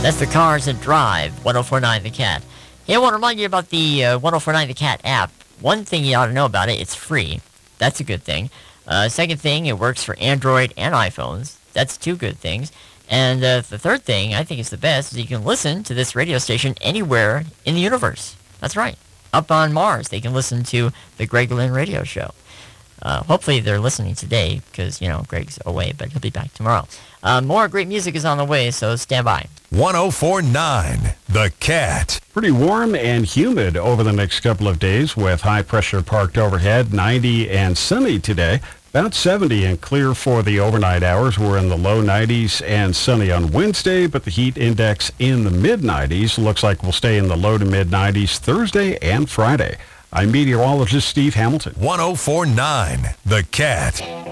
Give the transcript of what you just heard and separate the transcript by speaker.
Speaker 1: That's the Cars That Drive, 104.9 The Cat. Hey, I want to remind you about the 104.9 The Cat app. One thing you ought to know about it, it's free. That's a good thing. Second thing, it works for Android and iPhones. That's two good things. And the third thing, I think is the best, is you can listen to this radio station anywhere in the universe. That's right. Up on Mars, they can listen to the Greg Lynn radio show. Hopefully they're listening today because, Greg's away, but he'll be back tomorrow. More great music is on the way, so stand by.
Speaker 2: 104.9 The Cat.
Speaker 3: Pretty warm and humid over the next couple of days with high pressure parked overhead, 90 and sunny today. About 70 and clear for the overnight hours. We're in the low 90s and sunny on Wednesday, but the heat index in the mid-90s. Looks like we'll stay in the low to mid-90s Thursday and Friday. I'm meteorologist Steve Hamilton.
Speaker 2: 104.9 The Cat.